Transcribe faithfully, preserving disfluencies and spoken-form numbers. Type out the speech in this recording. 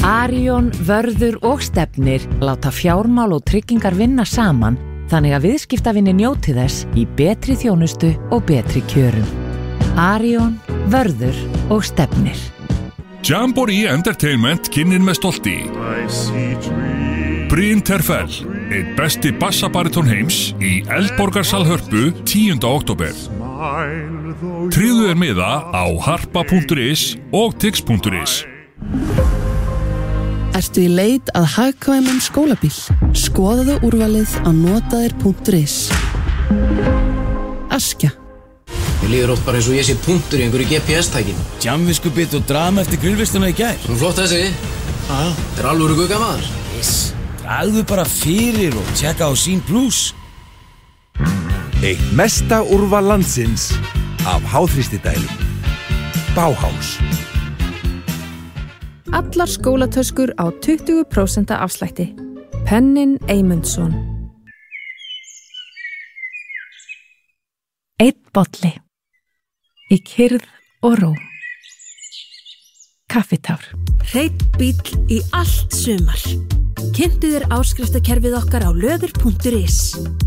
Arion, Vörður og Stefnir láta fjármál og tryggingar vinna saman þannig að viðskiptavinni njóti þess í betri þjónustu og betri kjörum. Arion, Vörður og Stefnir. Jamboree Entertainment kynnir með stolti Bryn Terfell, einn besti bassabaritón heims í Eldborgarsal Hörpu tíunda október. Tryggðu þér miða á harpa punktur is og tix punktur is. Ertu í leit að hagkvæmum skólabíl? Skoðaðu úrvalið á notaðir punktur is. Askja. Mér líður oft bara eins og ég sé punktur í einhverju G P S-tækin. Jamviskubit og drama eftir grillvistuna í gær. Nú flott þessi. Aja. Þetta er alvöru guggamaður. Yes. Dragðu bara fyrir og tjekka á Sín Plus. Eitt mesta úrval landsins af háþrýstidælum. Bauhaus. Allar skólatöskur á tuttugu prósent afslætti. Pennin Eymundsson. Einn bolli. Í kyrrð og ró. Kaffitár. Hreinn bíll í allt sumar. Kynntu þér áskriftakerfið okkar á löður punktur is.